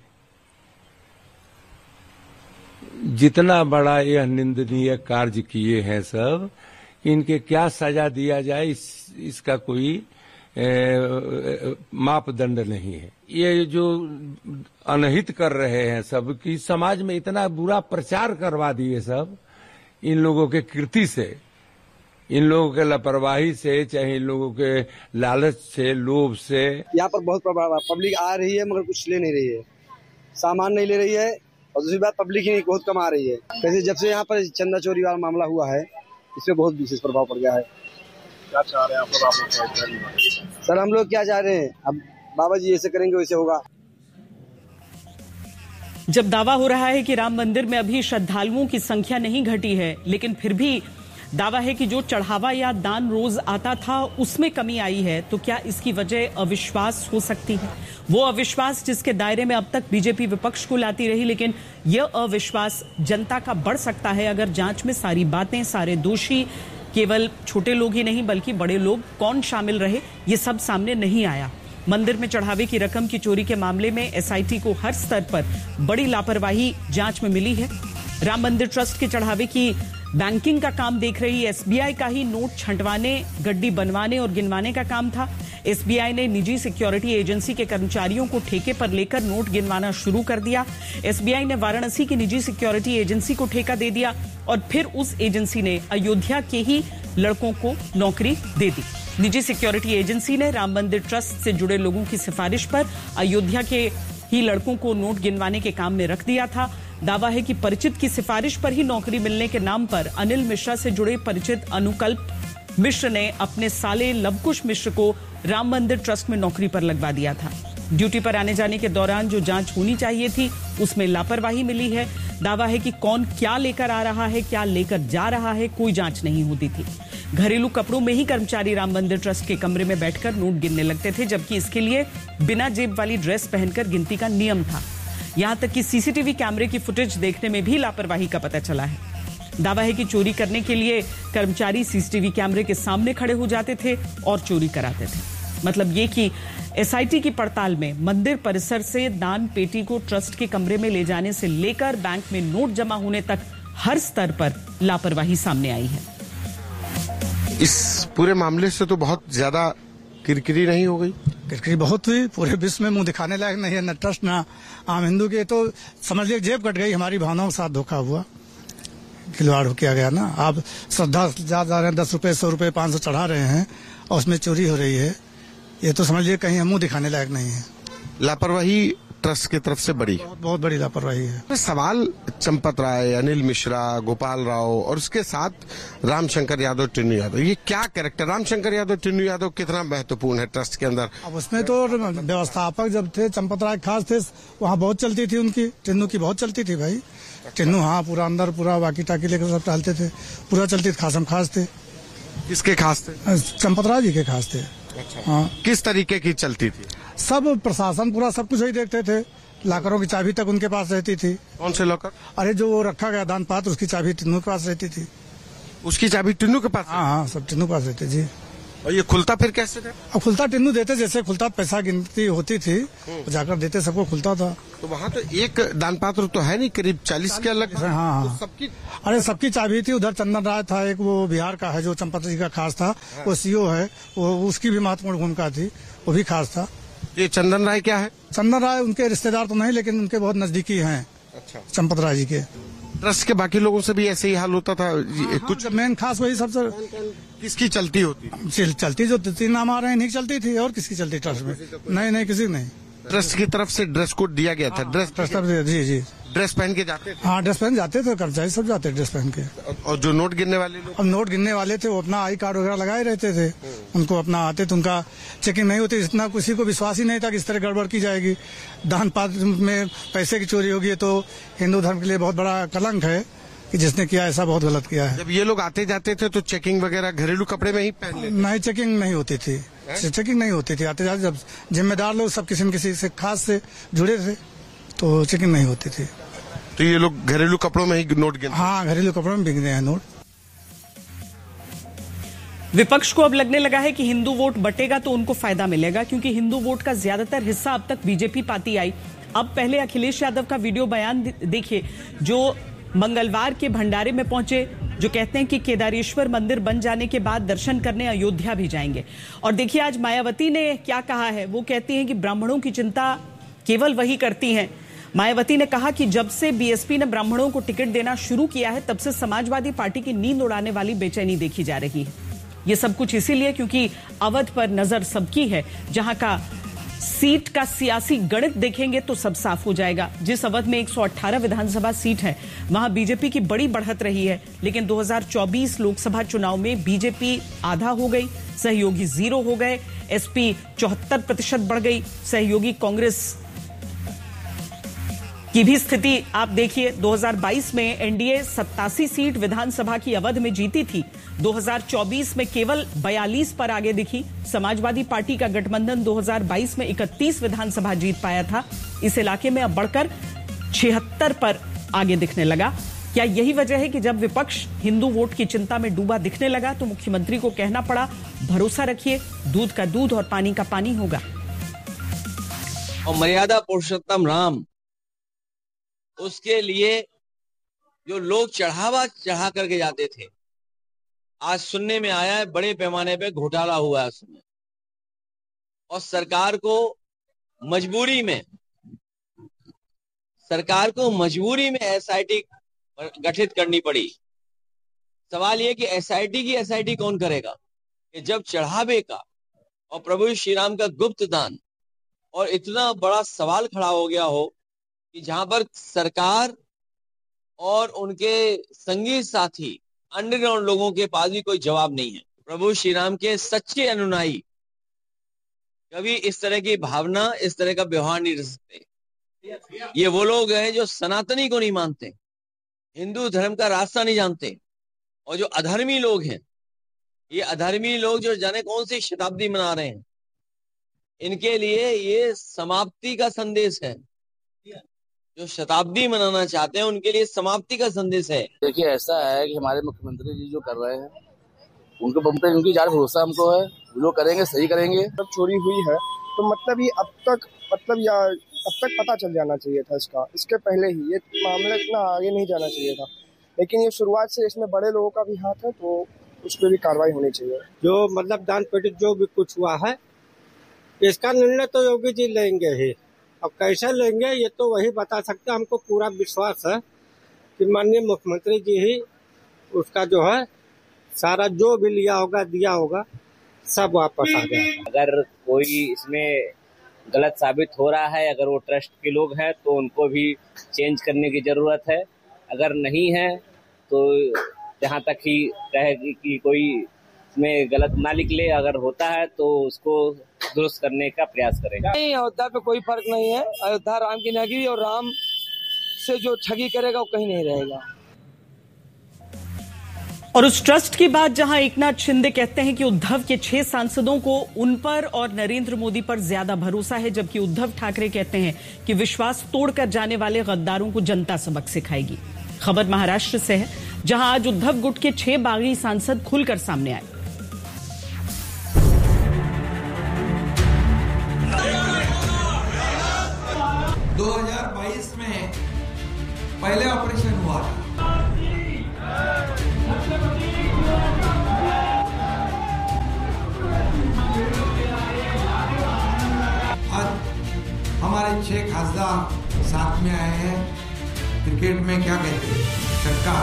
जितना बड़ा यह निंदनीय कार्य किए हैं सब, इनके क्या सजा दिया जाए इस, इसका कोई ए, मापदंड नहीं है। ये जो अनहित कर रहे हैं सब कि समाज में इतना बुरा प्रचार करवा दिए सब, इन लोगों के कृति से, इन लोगों के लापरवाही से, चाहे इन लोगों के लालच से, लोभ से। यहाँ पर बहुत पब्लिक आ रही है मगर कुछ ले नहीं रही है, सामान नहीं ले रही है। और दूसरी बात, पब्लिक ही बहुत कम आ रही है। कैसे जब से यहाँ पर चंदा चोरी वाला मामला हुआ है, इससे बहुत विशेष प्रभाव पड़ गया है। क्या चाह रहे हैं आप लोग? सर हम लोग क्या चाह रहे हैं, अब बाबा जी ऐसे करेंगे वैसे होगा। जब दावा हो रहा है कि राम मंदिर में अभी श्रद्धालुओं की संख्या नहीं घटी है, लेकिन फिर भी दावा है कि जो चढ़ावा या दान रोज आता था उसमें कमी आई है, तो क्या इसकी वजह अविश्वास हो सकती है? वो अविश्वास जिसके दायरे में अब तक बीजेपी विपक्ष को लाती रही, लेकिन यह अविश्वास जनता का बढ़ सकता है अगर जांच में सारी बातें, सारे दोषी, केवल छोटे लोग ही नहीं बल्कि बड़े लोग कौन शामिल रहे, ये सब सामने नहीं आया। मंदिर में चढ़ावे की रकम की चोरी के मामले में एस आई टी को हर स्तर पर बड़ी लापरवाही जांच में मिली है। राम मंदिर ट्रस्ट के चढ़ावे की बैंकिंग का काम देख रही एस बी आई का ही नोट छंटवाने, गड्डी बनवाने और गिनवाने का काम था। एस बी आई ने निजी सिक्योरिटी एजेंसी के कर्मचारियों को ठेके पर लेकर नोट गिनवाना शुरू कर दिया। एस बी आई ने वाराणसी की निजी सिक्योरिटी एजेंसी को ठेका दे दिया और फिर उस एजेंसी ने अयोध्या के ही लड़कों को नौकरी दे दी। निजी सिक्योरिटी एजेंसी ने राम मंदिर ट्रस्ट से जुड़े लोगों की सिफारिश पर अयोध्या के ही लड़कों को नोट गिनवाने के काम में रख दिया था। दावा है कि परिचित की सिफारिश पर ही नौकरी मिलने के नाम पर अनिल मिश्रा से जुड़े परिचित अनुकल्प मिश्र ने अपने साले लवकुश मिश्र को राम मंदिर ट्रस्ट में नौकरी पर लगवा दिया था। ड्यूटी पर आने जाने के दौरान जो जांच होनी चाहिए थी उसमें लापरवाही मिली है। दावा है कि कौन क्या लेकर आ रहा है, क्या लेकर जा रहा है, कोई जांच नहीं होती थी। घरेलू कपड़ों में ही कर्मचारी राम मंदिर ट्रस्ट के कमरे में बैठकर नोट गिनने लगते थे, जबकि इसके लिए बिना जेब वाली ड्रेस पहनकर गिनती का नियम था। यहां तक कि सी सी टी वी कैमरे की फुटेज देखने में भी लापरवाही का पता चला है। दावा है कि चोरी करने के लिए कर्मचारी सी सी टी वी कैमरे के सामने खड़े हो जाते थे और चोरी कराते थे। मतलब ये कि एस आई टी की पड़ताल में मंदिर परिसर से दान पेटी को ट्रस्ट के कमरे में ले जाने से लेकर बैंक में नोट जमा होने तक हर स्तर पर लापरवाही सामने आई है। इस पूरे मामले से तो बहुत ज्यादा किरकिरी नहीं हो गई? किरकिरी बहुत हुई, पूरे विश्व में मुंह दिखाने लायक नहीं है, न ट्रस्ट ना आम हिंदू के। तो समझ लीजिए जेब कट गई, हमारी भावनाओं के साथ धोखा हुआ, खिलवाड़ किया गया ना। आप श्रद्धा ज्यादा रहे, दस रुपए सौ रुपए पांच सौ चढ़ा रहे हैं और उसमें चोरी हो रही है, ये तो समझ लीजिए कहीं मुंह दिखाने लायक नहीं है। लापरवाही ट्रस्ट की तरफ से बड़ी बहुत, बहुत बड़ी लापरवाही है। सवाल चंपत राय, अनिल मिश्रा, गोपाल राव और उसके साथ रामशंकर यादव, टिन्नू यादव, ये क्या कैरेक्टर? रामशंकर यादव, टिन्नू यादव कितना महत्वपूर्ण है ट्रस्ट के अंदर? अब उसमें तो व्यवस्थापक जब थे, चंपत राय खास थे, वहाँ बहुत चलती थी उनकी, टिन्नू की बहुत चलती थी भाई। टिन्नू हाँ पूरा अंदर पूरा वाकी टाकी लेकर सब टहलते थे, पूरा चलती थी। खासम खास थे। किसके खास थे? चंपत राय जी के खास थे। अच्छा। हाँ। किस तरीके की चलती थी? सब प्रशासन पूरा सब कुछ वही देखते थे, लॉकरों की चाबी तक उनके पास रहती थी। कौन से लॉकर? अरे जो वो रखा गया दान पात्र, उसकी चाबी टिन्नू के पास रहती थी। उसकी चाबी टिन्नू के पास? हाँ हाँ सब टिन्नू के पास रहती जी। और ये खुलता फिर कैसे था? अब खुलता टिन्नू देते, जैसे खुलता पैसा गिनती होती थी जाकर देते, सबको खुलता था। तो वहाँ तो एक दान पात्र तो है नहीं, करीब चालीस के अलग। हाँ हाँ तो सबकी अरे सबकी चाबी थी। उधर चंदन राय था एक, वो बिहार का है जो चंपत जी का खास था, वो सीओ है, वो उसकी भी महत्वपूर्ण भूमिका थी, वो भी खास था। ये चंदन राय क्या है? चंदन राय उनके रिश्तेदार तो नहीं, लेकिन उनके बहुत नजदीकी हैं। अच्छा। चंपत राय जी के। ट्रस्ट के बाकी लोगों से भी ऐसे ही हाल होता था? हाँ, कुछ मेन खास वही सबसे किसकी चलती होती? चल, चलती जो तीन नाम आ रहे हैं नहीं चलती थी, और किसकी चलती ट्रस्ट में? नहीं नहीं किसी नहीं। ट्रस्ट की तरफ से ड्रेस कोड दिया गया था? ड्रेस ट्रस्ट जी जी ड्रेस पहन के जाते थे? हाँ ड्रेस पहन जाते थे, कर्मचारी सब जाते ड्रेस पहन के। और जो नोट गिनने वाले लोग? अब नोट गिनने वाले थे वो अपना आई कार्ड वगैरह लगाए रहते थे, उनको अपना आते थे, उनका चेकिंग नहीं होती। इतना किसी को विश्वास ही नहीं था कि इस तरह गड़बड़ की जाएगी। दान पात्र में पैसे की चोरी होगी तो हिंदू धर्म के लिए बहुत बड़ा कलंक है कि जिसने किया ऐसा बहुत गलत किया है। जब ये लोग आते जाते थे तो चेकिंग वगैरह घरेलू कपड़े में ही पहन लेते? नहीं, चेकिंग नहीं होती थी, चेकिंग नहीं होती थी। आते जाते जब जिम्मेदार लोग सब किसी न किसी से खास से जुड़े थे तो चेकिंग नहीं होती थी। तो ये लोग घरेलू कपड़ों में ही नोट गिनते? हाँ, घरेलू कपड़ों में बिकते हैं नोट। विपक्ष को अब लगने लगा है कि हिंदू वोट बटेगा तो उनको फायदा मिलेगा, क्योंकि हिंदू वोट का ज्यादातर हिस्सा अब तक बीजेपी पाती आई। अब पहले अखिलेश यादव का वीडियो बयान देखिए, जो मंगलवार के भंडारे में पहुंचे, जो कहते हैं कि केदारेश्वर मंदिर बन जाने के बाद दर्शन करने अयोध्या भी जाएंगे। और देखिए आज मायावती ने क्या कहा है। वो कहती हैं कि ब्राह्मणों की चिंता केवल वही करती हैं। मायावती ने कहा कि जब से बीएसपी ने ब्राह्मणों को टिकट देना शुरू किया है तब से समाजवादी पार्टी की नींद उड़ाने वाली बेचैनी देखी जा रही है। ये सब कुछ इसीलिए क्योंकि अवध पर नजर सबकी है। जहां का सीट का सियासी गणित देखेंगे तो सब साफ हो जाएगा। जिस अवध में एक सौ अठारह विधानसभा सीट है वहां बीजेपी की बड़ी बढ़त रही है, लेकिन दो हज़ार चौबीस लोकसभा चुनाव में बीजेपी आधा हो गई, सहयोगी जीरो हो गए, एसपी चौहत्तर प्रतिशत बढ़ गई, सहयोगी कांग्रेस की भी स्थिति आप देखिए। दो हज़ार बाईस में एनडीए सत्तासी सीट विधानसभा की अवध में जीती थी, दो हज़ार चौबीस में केवल बयालीस पर आगे दिखी। समाजवादी पार्टी का गठबंधन दो हज़ार बाईस में इकतीस विधानसभा जीत पाया था, इस इलाके में अब बढ़कर छिहत्तर पर आगे दिखने लगा। क्या यही वजह है कि जब विपक्ष हिंदू वोट की चिंता में डूबा दिखने लगा तो मुख्यमंत्री को कहना पड़ा, भरोसा रखिए, दूध का दूध और पानी का पानी होगा। और मर्यादा पुरुषोत्तम राम, उसके लिए जो लोग चढ़ावा चढ़ा करके जाते थे, आज सुनने में आया है बड़े पैमाने पे घोटाला हुआ है उसमें। और सरकार को मजबूरी में सरकार को मजबूरी में एसआईटी गठित करनी पड़ी। सवाल यह कि एसआईटी की एसआईटी कौन करेगा कि जब चढ़ावे का और प्रभु श्री राम का गुप्त दान और इतना बड़ा सवाल खड़ा हो गया हो कि जहां पर सरकार और उनके संगी साथी अंडरग्राउंड लोगों के पास भी कोई जवाब नहीं है। प्रभु श्री राम के सच्चे अनुयायी कभी इस तरह की भावना, इस तरह का व्यवहार नहीं रख सकते। ये वो लोग हैं जो सनातनी को नहीं मानते, हिंदू धर्म का रास्ता नहीं जानते, और जो अधर्मी लोग हैं, ये अधर्मी लोग जो जाने कौन सी शताब्दी मना रहे हैं, इनके लिए ये समाप्ति का संदेश है। जो शताब्दी मनाना चाहते हैं उनके लिए समाप्ति का संदेश है। देखिए ऐसा है कि हमारे मुख्यमंत्री जी जो कर रहे हैं उनके बम पे उनकी ज्यादा भरोसा हमको है, जो करेंगे सही करेंगे। जब चोरी हुई है तो मतलब ये अब तक मतलब या अब तक पता चल जाना चाहिए था इसका, इसके पहले ही ये मामला इतना आगे नहीं जाना चाहिए था। लेकिन ये शुरुआत से इसमें बड़े लोगों का भी हाथ है तो उस पर भी कार्रवाई होनी चाहिए। जो मतलब दान पीड़ित जो भी कुछ हुआ है इसका निर्णय तो योगी जी लेंगे ही। अब कैसे लेंगे ये तो वही बता सकते हैं। हमको पूरा विश्वास है कि माननीय मुख्यमंत्री जी ही उसका जो है सारा जो भी लिया होगा दिया होगा सब वापस आ गया। अगर कोई इसमें गलत साबित हो रहा है, अगर वो ट्रस्ट के लोग हैं तो उनको भी चेंज करने की जरूरत है। अगर नहीं है तो जहाँ तक ही रहे कि कोई इसमें गलत ना निकले, अगर होता है तो उसको दुरुस्त करने का प्रयास करेगा। नहीं, अयोध्या पे कोई फर्क नहीं है। अयोध्या राम की नगरी और राम से जो ठगी करेगा वो कहीं नहीं रहेगा। और उस ट्रस्ट की बात जहां एकनाथ शिंदे कहते हैं कि उद्धव के छह सांसदों को उन पर और नरेंद्र मोदी पर ज्यादा भरोसा है, जबकि उद्धव ठाकरे कहते हैं कि विश्वास तोड़कर जाने वाले गद्दारों को जनता सबक सिखाएगी। खबर महाराष्ट्र से है, जहां आज उद्धव गुट के छह बागी सांसद खुलकर सामने आए। छह खासदार साथ में आए हैं। क्रिकेट में क्या कहते हैं, छक्का।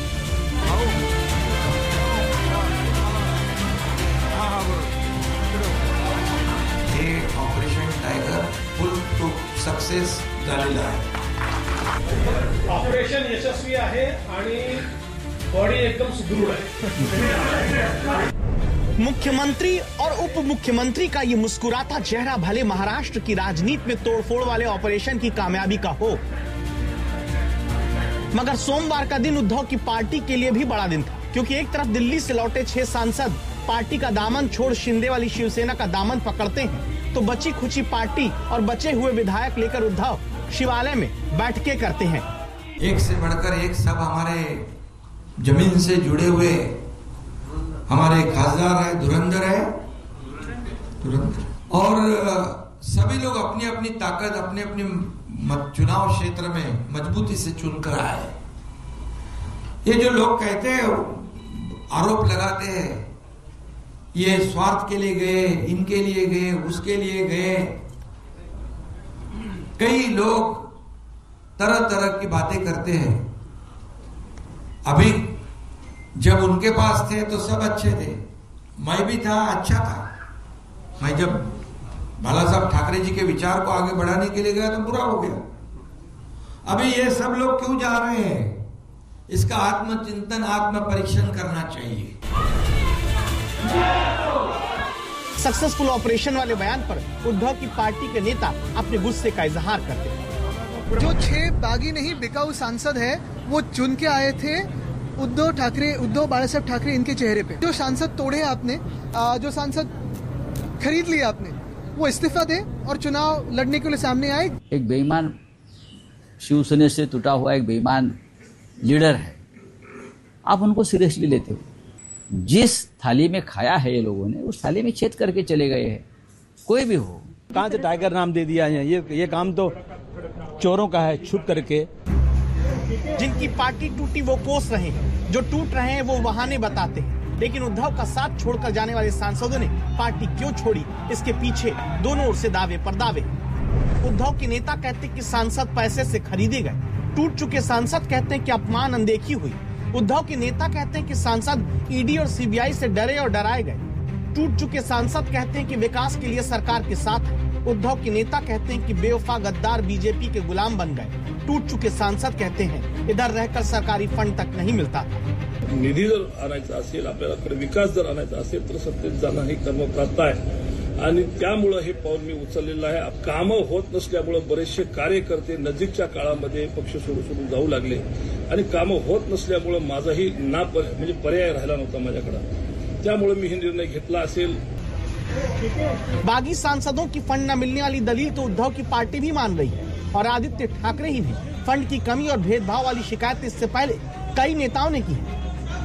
हे operation tiger full to success झालेला आहे। ऑपरेशन यशस्वी आहे आणि बॉडी एकदम सुदृढ आहे। मुख्यमंत्री और उप मुख्यमंत्री का ये मुस्कुराता चेहरा भले महाराष्ट्र की राजनीति में तोड़फोड़ वाले ऑपरेशन की कामयाबी का हो, मगर सोमवार का दिन उद्धव की पार्टी के लिए भी बड़ा दिन था, क्योंकि एक तरफ दिल्ली से लौटे छह सांसद पार्टी का दामन छोड़ शिंदे वाली शिवसेना का दामन पकड़ते हैं, तो बची खुची पार्टी और बचे हुए विधायक लेकर उद्धव शिवालय में बैठकें करते हैं। एक से बढ़कर एक सब हमारे जमीन से जुड़े हुए हमारे खासदार है, धुरंधर है, धुरंधर और सभी लोग अपनी अपनी ताकत अपने अपने चुनाव क्षेत्र में मजबूती से चुनकर आए। ये जो लोग कहते हैं, आरोप लगाते हैं, ये स्वार्थ के लिए गए, इनके लिए गए, उसके लिए गए, कई लोग तरह तरह की बातें करते हैं। अभी जब उनके पास थे तो सब अच्छे थे, मैं भी था, अच्छा था। मैं जब बाला साहब ठाकरे जी के विचार को आगे बढ़ाने के लिए गया तो बुरा हो गया। अभी ये सब लोग क्यों जा रहे हैं, इसका आत्मचिंतन, आत्म परीक्षण करना चाहिए। सक्सेसफुल ऑपरेशन वाले बयान पर उद्धव की पार्टी के नेता अपने गुस्से का इजहार करते हैं। जो छह बागी नहीं बिकाऊ सांसद है वो चुन के आए थे उद्धव ठाकरे, उद्धव बाला साहब ठाकरे इनके चेहरे पे। जो सांसद तोड़े आपने, जो सांसद खरीद लिए आपने, वो इस्तीफा दे और चुनाव लड़ने के लिए सामने आए। एक बेईमान शिवसेना से टूटा हुआ एक बेईमान लीडर है, आप उनको सीरियसली लेते हो। जिस थाली में खाया है ये लोगों ने, उस थाली में छेद करके चले गए हैं। कोई भी हो, कहां से टाइगर नाम दे दिया है, ये ये काम तो चोरों का है, छुप करके। जिनकी पार्टी टूटी वो कोस रहे हैं, जो टूट रहे हैं वो बहाने बताते हैं, लेकिन उद्धव का साथ छोड़कर जाने वाले सांसदों ने पार्टी क्यों छोड़ी, इसके पीछे दोनों ओर से दावे पर दावे। उद्धव के नेता कहते कि सांसद पैसे से खरीदे गए, टूट चुके सांसद कहते हैं कि अपमान अनदेखी हुई। उद्धव के नेता कहते हैं कि सांसद ईडी और सीबीआई से डरे और डराए गए। टूट चुके सांसद कहते हैं कि विकास के लिए सरकार के साथ है। उद्धव के नेता कहते हैं कि बेवफा गद्दार बीजेपी के गुलाम बन गए। टूट चुके सांसद कहते हैं इधर रहकर सरकारी फंड तक नहीं मिलता। निधी जर आणायचा असेल, आपल्याला विकास जर आणायचा असेल तर सत्तेत जाणं ही कर्मप्राप्त आहे आणि त्यामुळे हे पाऊल मी उचललेलं आहे। कामं होत नसल्यामुळे बरेचसे कार्यकर्ते नजीकच्या काळामध्ये पक्ष सोडून सोडून जाऊ लागले आणि कामं होत नसल्यामुळे माझाही ना म्हणजे पर्याय राहिला नव्हता माझ्याकडे, त्यामुळे मी हे निर्णय घेतला असेल। बागी सांसदों की फंड न मिलने वाली दलील तो उद्धव की पार्टी भी मान रही है और आदित्य ठाकरे ही नहीं, फंड की कमी और भेदभाव वाली शिकायत इससे पहले कई नेताओं ने की है।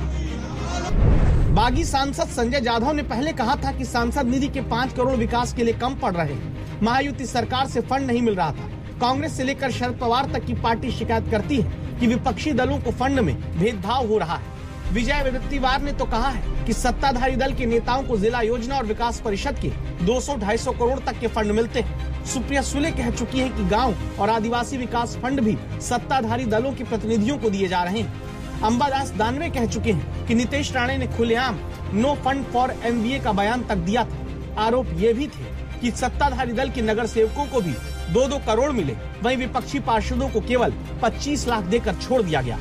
बागी सांसद संजय जाधव ने पहले कहा था कि सांसद निधि के पांच करोड़ विकास के लिए कम पड़ रहे हैं। महायुति सरकार से फंड नहीं मिल रहा था। कांग्रेस से लेकर शरद पवार तक की पार्टी शिकायत करती है कि विपक्षी दलों को फंड में भेदभाव हो रहा है। विजय वडेट्टीवार ने तो कहा है कि सत्ताधारी दल के नेताओं को जिला योजना और विकास परिषद के दो सौ ढाई सौ करोड़ तक के फंड मिलते हैं। सुप्रिया सुले कह चुकी हैं कि गांव और आदिवासी विकास फंड भी सत्ताधारी दलों के प्रतिनिधियों को दिए जा रहे हैं। अंबादास दानवे कह चुके हैं कि नीतीश राणे ने खुलेआम नो फंड फॉर एमबीए का बयान तक दिया था। आरोप ये भी थे कि सत्ताधारी दल के नगर सेवकों को भी दो दो करोड़ मिले, वहीं विपक्षी पार्षदों को केवल पच्चीस लाख देकर छोड़ दिया गया।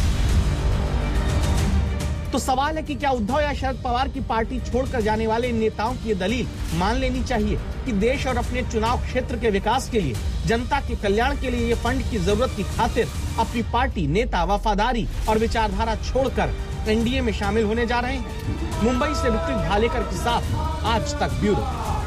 तो सवाल है कि क्या उद्धव या शरद पवार की पार्टी छोड़कर जाने वाले इन नेताओं की ये दलील मान लेनी चाहिए कि देश और अपने चुनाव क्षेत्र के विकास के लिए, जनता के कल्याण के लिए ये फंड की जरूरत की खातिर अपनी पार्टी, नेता, वफादारी और विचारधारा छोड़कर एनडीए में शामिल होने जा रहे हैं। मुंबई से ऋत्विक भालेकर के साथ आज तक ब्यूरो।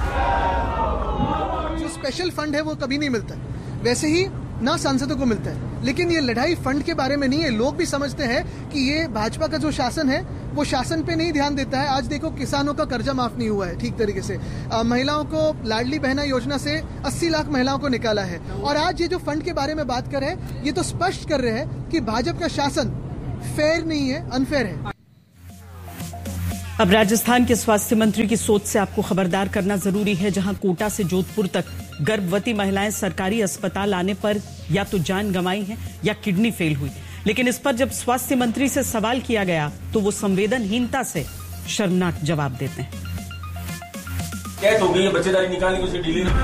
जो स्पेशल फंड है वो कभी नहीं मिलता, वैसे ही ना सांसदों को मिलता है। लेकिन ये लड़ाई फंड के बारे में नहीं है। लोग भी समझते हैं कि ये भाजपा का जो शासन है वो शासन पे नहीं ध्यान देता है। आज देखो किसानों का कर्जा माफ नहीं हुआ है ठीक तरीके से। आ, महिलाओं को लाडली बहना योजना से अस्सी लाख महिलाओं को निकाला है। और आज ये जो फंड के बारे में बात कर रहे हैं, ये तो स्पष्ट कर रहे हैं कि भाजपा का शासन फेयर नहीं है, अनफेयर है। अब राजस्थान के स्वास्थ्य मंत्री की सोच से आपको खबरदार करना जरूरी है, जहां कोटा से जोधपुर तक गर्भवती महिलाएं सरकारी अस्पताल आने पर या तो जान गंवाई है या किडनी फेल हुई। लेकिन इस पर जब स्वास्थ्य मंत्री से सवाल किया गया तो वो संवेदनहीनता से शर्मनाक जवाब देते हैं। कैद हो गई है, बच्चेदारी निकालने की उसे डिले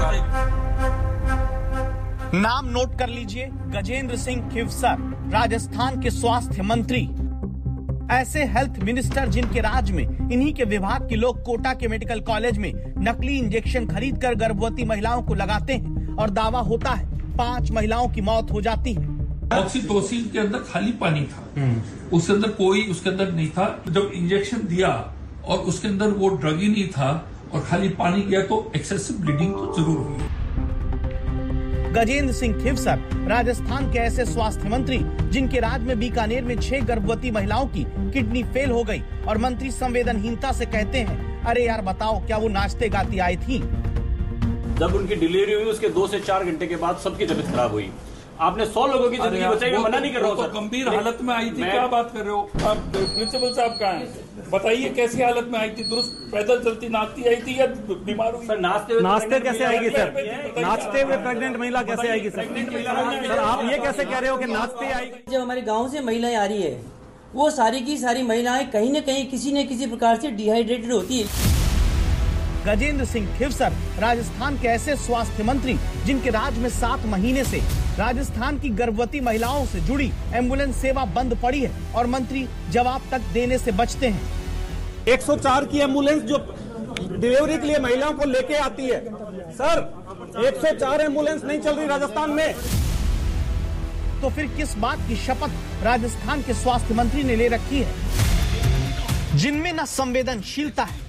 नाम नोट कर लीजिए, गजेंद्र सिंह खिवसर, राजस्थान के स्वास्थ्य मंत्री। ऐसे हेल्थ मिनिस्टर जिनके राज में इन्हीं के विभाग के लोग कोटा के मेडिकल कॉलेज में नकली इंजेक्शन खरीद कर गर्भवती महिलाओं को लगाते हैं और दावा होता है पांच महिलाओं की मौत हो जाती है। ऑक्सीटोसिन के अंदर खाली पानी था, उसके अंदर कोई उसके अंदर नहीं था। जब इंजेक्शन दिया और उसके अंदर वो ड्रग ही नहीं था और खाली पानी गया तो एक्सेसिव ब्लीडिंग तो जरूर हुई। गजेंद्र सिंह खिवसर राजस्थान के ऐसे स्वास्थ्य मंत्री जिनके राज में बीकानेर में छह गर्भवती महिलाओं की किडनी फेल हो गई और मंत्री संवेदनहीनता से कहते हैं, अरे यार बताओ क्या वो नाचते गाती आई थी? जब उनकी डिलीवरी हुई उसके दो से चार घंटे के बाद सबकी तबीयत खराब हुई। आपने सौ लोगों की जिंदगी बचाई, मैं मना नहीं कर रहा हूँ। तो गंभीर हालत में आई थी, क्या बात कर रहे हो आप? प्रिंसिपल साहब कहाँ हैं? बताइए कैसी हालत में आई थी? दुरुस्त पैदल चलती नाचती आई थी या बीमार हुई? सर नाचते हुए नाचते कैसे आएगी सर? नाचते हुए प्रेग्नेंट महिला कैसे आएगी सर? सर आप ये कैसे कह रहे हो कि नाचते आएगी? जब हमारे गाँव से महिलाएं आ रही है, वो सारी की सारी महिलाएं कहीं न कहीं किसी न किसी प्रकार से डिहाइड्रेटेड होती है। गजेंद्र सिंह खिवसर राजस्थान के ऐसे स्वास्थ्य मंत्री जिनके राज में सात महीने से राजस्थान की गर्भवती महिलाओं से जुड़ी एम्बुलेंस सेवा बंद पड़ी है और मंत्री जवाब तक देने से बचते हैं। एक सौ चार की एम्बुलेंस जो डिलीवरी के लिए महिलाओं को लेके आती है, सर एक सौ चार एम्बुलेंस नहीं चल रही राजस्थान में। तो फिर किस बात की शपथ राजस्थान के स्वास्थ्य मंत्री ने ले रखी है, जिनमें न संवेदनशीलता है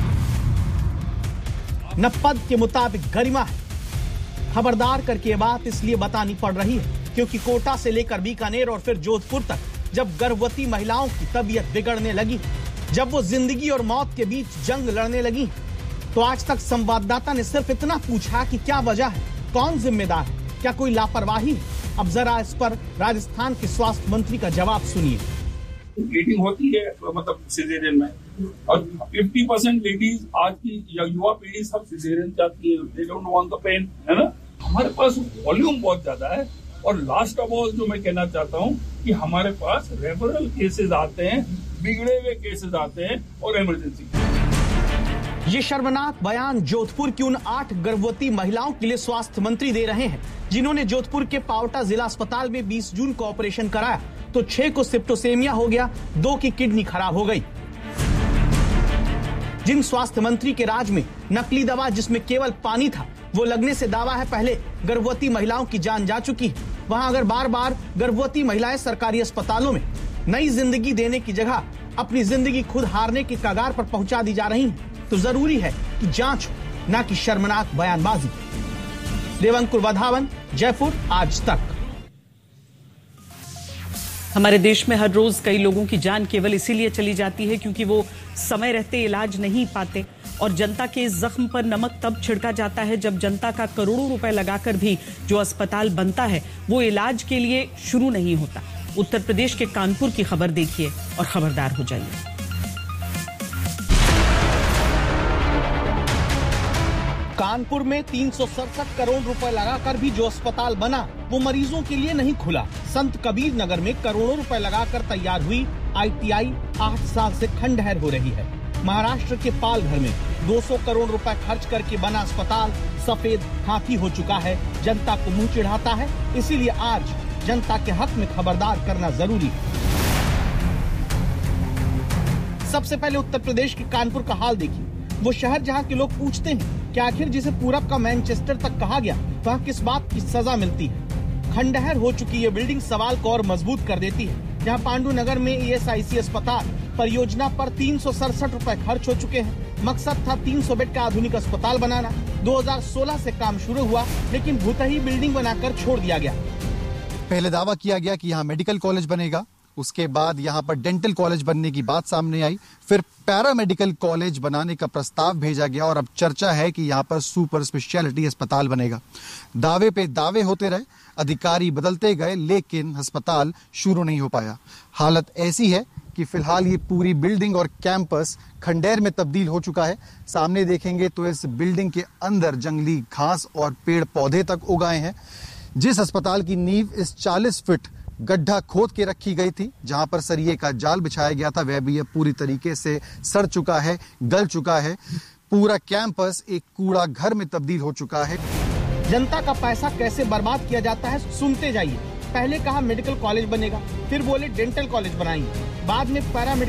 न पद के मुताबिक गरिमा है? खबरदार करके ये बात इसलिए बतानी पड़ रही है क्योंकि कोटा से लेकर बीकानेर और फिर जोधपुर तक जब गर्भवती महिलाओं की तबीयत बिगड़ने लगी, जब वो जिंदगी और मौत के बीच जंग लड़ने लगी, तो आज तक संवाददाता ने सिर्फ इतना पूछा कि क्या वजह है, कौन जिम्मेदार है, क्या कोई लापरवाही है? अब जरा इस पर राजस्थान के स्वास्थ्य मंत्री का जवाब सुनिए। ब्लीडिंग होती है मतलब सिजेरियन में, और पचास परसेंट लेडीज आज की युवा पीढ़ी सब सिजेरियन जाती है, they don't want the pen, है ना। हमारे पास वॉल्यूम बहुत ज्यादा है और लास्ट ऑफ ऑल जो मैं कहना चाहता हूँ कि हमारे पास रेफरल केसेस आते हैं, बिगड़े हुए केसेस आते हैं और इमरजेंसी। ये शर्मनाक बयान जोधपुर की उन आठ गर्भवती महिलाओं के लिए स्वास्थ्य मंत्री दे रहे हैं जिन्होंने जोधपुर के पावटा जिला अस्पताल में बीस जून को ऑपरेशन कराया तो छह को सिप्टोसेमिया हो गया, दो की किडनी खराब हो गई। जिन स्वास्थ्य मंत्री के राज में नकली दवा जिसमें केवल पानी था वो लगने से दावा है पहले गर्भवती महिलाओं की जान जा चुकी है, वहां अगर बार बार गर्भवती महिलाएं सरकारी अस्पतालों में नई जिंदगी देने की जगह अपनी जिंदगी खुद हारने की कगार पर पहुंचा दी जा रही हैं, तो जरूरी है कि जांच हो, न कि शर्मनाक बयानबाजी। देवंकुर वधावन, जयपुर, आज तक। हमारे देश में हर रोज कई लोगों की जान केवल इसीलिए चली जाती है क्योंकि वो समय रहते इलाज नहीं पाते, और जनता के इस जख्म पर नमक तब छिड़का जाता है जब जनता का करोड़ों रुपए लगाकर भी जो अस्पताल बनता है वो इलाज के लिए शुरू नहीं होता। उत्तर प्रदेश के कानपुर की खबर देखिए और खबरदार हो जाइए। कानपुर में तीन सौ सड़सठ करोड़ रुपए लगाकर भी जो अस्पताल बना वो मरीजों के लिए नहीं खुला। संत कबीर नगर में करोड़ों रुपए लगाकर तैयार हुई आईटीआई आठ साल से खंडहर हो रही है। महाराष्ट्र के पालघर में दो सौ करोड़ रुपए खर्च करके बना अस्पताल सफेद हाथी हो चुका है, जनता को मुंह चिढ़ाता है। इसीलिए आज जनता के हक में खबरदार करना जरूरी है। सबसे पहले उत्तर प्रदेश के कानपुर का हाल देखिए, वो शहर जहाँ के लोग पूछते हैं कि आखिर जिसे पूरब का मैनचेस्टर तक कहा गया वहाँ किस बात की सजा मिलती है। खंडहर हो चुकी ये बिल्डिंग सवाल को और मजबूत कर देती है। जहाँ पांडु नगर में ईएसआईसी अस्पताल परियोजना पर तीन सौ सड़सठ रुपए खर्च हो चुके हैं। मकसद था तीन सौ बेड का आधुनिक अस्पताल बनाना। दो हज़ार सोलह से काम शुरू हुआ लेकिन भूतही बिल्डिंग बनाकर छोड़ दिया गया। पहले दावा किया गया कि यहाँ मेडिकल कॉलेज बनेगा उसके बाद यहाँ पर डेंटल कॉलेज बनने की बात सामने आई, फिर पैरामेडिकल कॉलेज बनाने का प्रस्ताव भेजा गया और अब चर्चा है कि यहाँ पर सुपर स्पेशलिटी अस्पताल बनेगा। दावे पे दावे होते रहे, अधिकारी बदलते गए, लेकिन अस्पताल शुरू नहीं हो पाया। हालत ऐसी है कि फिलहाल ये पूरी बिल्डिंग और कैंपस खंडेर में तब्दील हो चुका है। सामने देखेंगे तो इस बिल्डिंग के अंदर जंगली घास और पेड़ पौधे तक उगाए हैं। जिस अस्पताल की नींव इस चालीस फीट गड्ढा खोद के रखी गई थी, जहां पर सरिये का जाल बिछाया गया था, वह भी अब पूरी तरीके से सड़ चुका है, गल चुका है। पूरा कैंपस एक कूड़ा घर में तब्दील हो चुका है। जनता का पैसा कैसे बर्बाद किया जाता है सुनते जाइए। पहले कहा मेडिकल कॉलेज बनेगा, फिर बोले डेंटल कॉलेज बनाएंगे, बाद में पैरामेडिकल